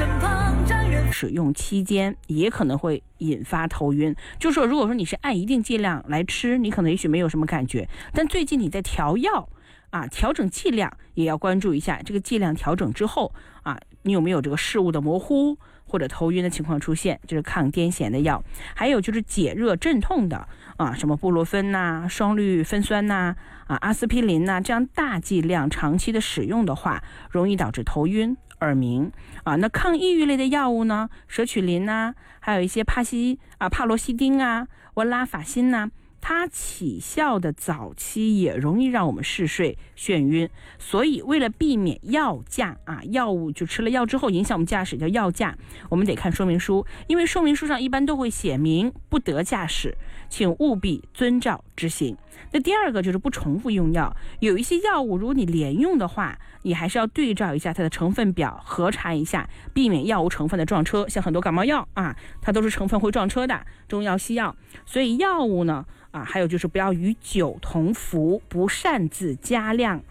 使用期间也可能会引发头晕。就是说，如果说你是按一定剂量来吃，你可能也许没有什么感觉，但最近你在调药调整剂量也要关注一下，这个剂量调整之后你有没有这个视物的模糊或者头晕的情况出现，这是抗癫痫的药。还有就是解热镇痛的什么布洛芬双氯芬酸阿司匹林这样大剂量长期的使用的话，容易导致头晕耳鸣那抗抑郁类的药物呢，舍曲林还有一些帕罗西丁温拉法辛它起效的早期也容易让我们嗜睡眩晕，所以为了避免药驾药物就吃了药之后影响我们驾驶叫药驾，我们得看说明书，因为说明书上一般都会写明不得驾驶，请务必遵照执行。那第二个就是不重复用药，有一些药物如果你连用的话，你还是要对照一下它的成分表，核查一下，避免药物成分的撞车。像很多感冒药它都是成分会撞车的，中药西药。所以药物呢还有就是不要与酒同服，不擅自加量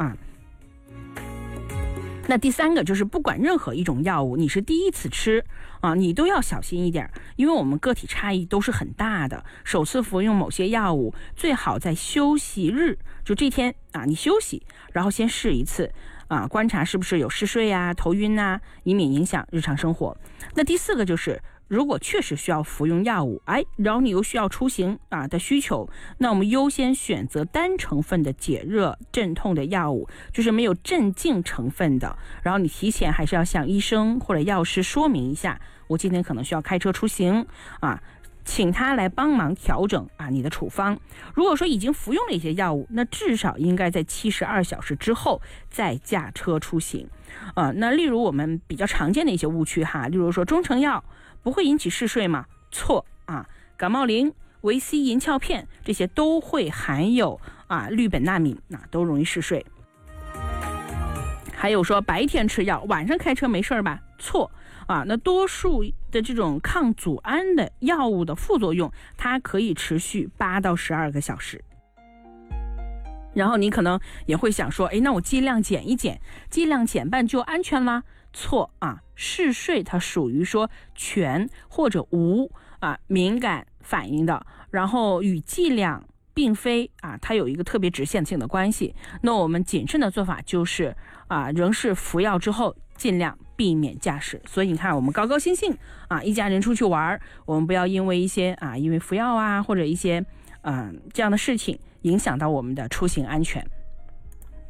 那第三个就是不管任何一种药物你是第一次吃你都要小心一点，因为我们个体差异都是很大的。首次服用某些药物最好在休息日，就这天你休息，然后先试一次观察是不是有嗜睡头晕以免影响日常生活。那第四个就是如果确实需要服用药物然后你又需要出行的需求，那我们优先选择单成分的解热镇痛的药物，就是没有镇静成分的。然后你提前还是要向医生或者药师说明一下，我今天可能需要开车出行请他来帮忙调整你的处方。如果说已经服用了一些药物，那至少应该在72小时之后再驾车出行那例如我们比较常见的一些误区例如说中成药不会引起嗜睡吗？错感冒灵、维 C 银翘片这些都会含有氯苯那敏都容易嗜睡。还有说白天吃药晚上开车没事吧？错那多数的这种抗组胺的药物的副作用它可以持续8到12个小时。然后你可能也会想说那我剂量减一减，剂量减半就安全啦？错嗜睡它属于说全或者无敏感反应的，然后与剂量并非它有一个特别直线性的关系。那我们谨慎的做法就是仍是服药之后尽量避免驾驶。所以你看我们高高兴兴一家人出去玩，我们不要因为一些因为服药或者一些这样的事情影响到我们的出行安全。